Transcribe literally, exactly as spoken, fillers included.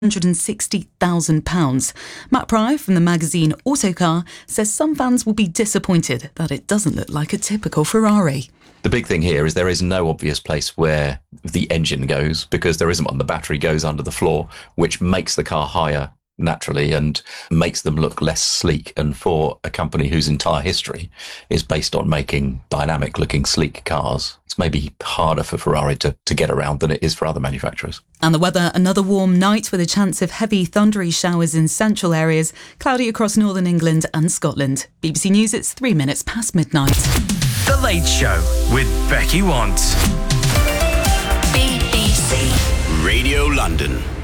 one hundred sixty thousand pounds. Matt Pry from the magazine Autocar says some fans will be disappointed that it doesn't look like a typical Ferrari. The big thing here is there is no obvious place where the engine goes, because there isn't one. The battery goes under the floor, which makes the car higher naturally and makes them look less sleek. And for a company whose entire history is based on making dynamic looking sleek cars, it's maybe harder for Ferrari to, to get around than it is for other manufacturers. And the weather, another warm night with a chance of heavy thundery showers in central areas, cloudy across northern England and Scotland. B B C News, it's three minutes past midnight. The Late Show with Becky Want. B B C Radio London.